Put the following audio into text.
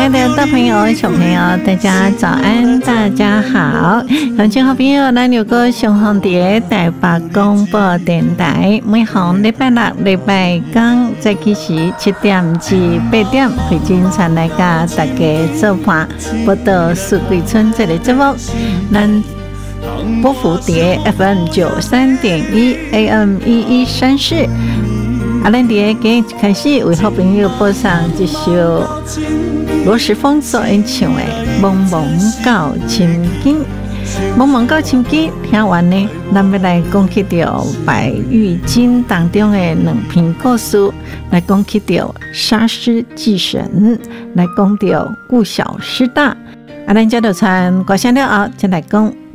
爱的大朋友、小朋友，大家早安，大家好！乡亲好朋友，咱有个上红蝶台北广播电台，每逢礼拜六、礼拜天早起时7点至8点，会经常来甲大家做伴报道四季春这个节目。咱波幅蝶 FM 93.1 AM 1134。咱伫个今开始为好朋友播上一首罗时丰所演唱的《蒙蒙到深更》。蒙蒙到深更，听完呢，咱要来讲起到白玉经当中的两篇故事，来讲起到沙师祭神，来讲到顾小师大。咱这就传歌声了后，再来讲